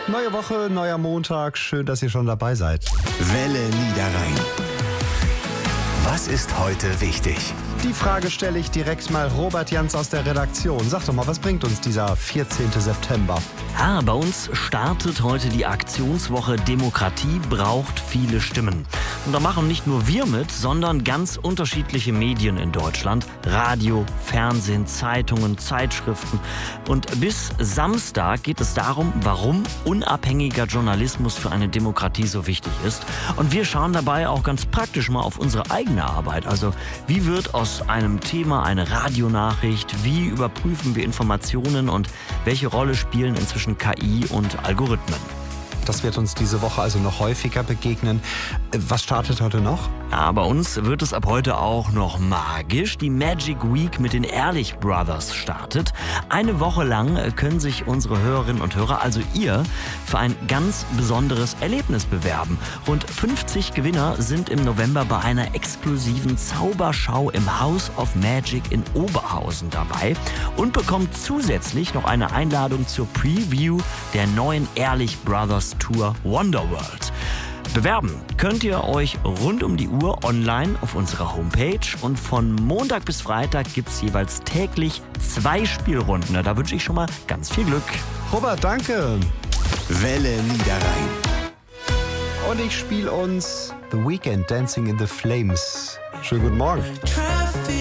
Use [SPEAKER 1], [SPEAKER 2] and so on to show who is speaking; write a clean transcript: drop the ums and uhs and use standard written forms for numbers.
[SPEAKER 1] Neue Woche, neuer Montag. Schön, dass ihr schon dabei seid.
[SPEAKER 2] Welle Niederrhein. Was ist heute wichtig?
[SPEAKER 1] Die Frage stelle ich direkt mal Robert Jans aus der Redaktion. Sag doch mal, was bringt uns dieser 14. September?
[SPEAKER 3] Ja, bei uns startet heute die Aktionswoche Demokratie braucht viele Stimmen. Und da machen nicht nur wir mit, sondern ganz unterschiedliche Medien in Deutschland. Radio, Fernsehen, Zeitungen, Zeitschriften. Und bis Samstag geht es darum, warum unabhängiger Journalismus für eine Demokratie so wichtig ist. Und wir schauen dabei auch ganz praktisch mal auf unsere eigene Arbeit. Also wie wird aus einem Thema eine Radionachricht? Wie überprüfen wir Informationen und welche Rolle spielen inzwischen KI und Algorithmen?
[SPEAKER 1] Das wird uns diese Woche also noch häufiger begegnen. Was startet heute noch?
[SPEAKER 3] Ja, bei uns wird es ab heute auch noch magisch. Die Magic Week mit den Ehrlich Brothers startet. Eine Woche lang können sich unsere Hörerinnen und Hörer, also ihr, für ein ganz besonderes Erlebnis bewerben. Rund 50 Gewinner sind im November bei einer exklusiven Zauberschau im House of Magic in Oberhausen dabei und bekommt zusätzlich noch eine Einladung zur Preview der neuen Ehrlich Brothers Tour Wonderworld. Bewerben könnt ihr euch rund um die Uhr online auf unserer Homepage und von Montag bis Freitag gibt es jeweils täglich 2 Spielrunden. Da wünsche ich schon mal ganz viel Glück.
[SPEAKER 1] Robert, danke.
[SPEAKER 2] Welle Niederrhein.
[SPEAKER 1] Und ich spiele uns The Weeknd, Dancing in the Flames. Schönen guten Morgen.